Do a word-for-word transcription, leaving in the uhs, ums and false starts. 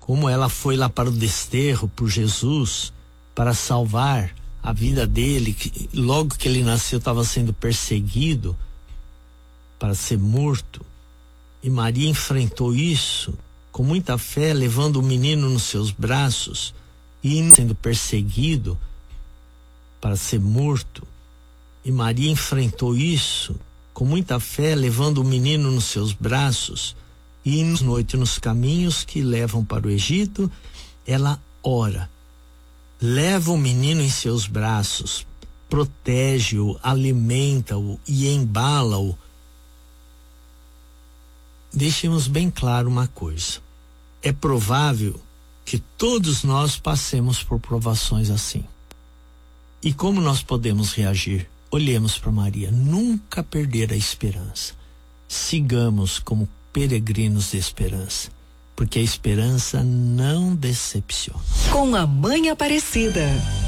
como ela foi lá para o desterro por Jesus para salvar a vida dele, que logo que ele nasceu estava sendo perseguido para ser morto, e Maria enfrentou isso com muita fé, levando o menino nos seus braços e sendo perseguido para ser morto, e Maria enfrentou isso com muita fé, levando o menino nos seus braços, e à noite nos caminhos que levam para o Egito, ela ora, leva o menino em seus braços, protege-o, alimenta-o e embala-o. Deixemos bem claro uma coisa: é provável que todos nós passemos por provações assim. E como nós podemos reagir? Olhemos para Maria, nunca perder a esperança. Sigamos como peregrinos de esperança, porque a esperança não decepciona. Com a Mãe Aparecida.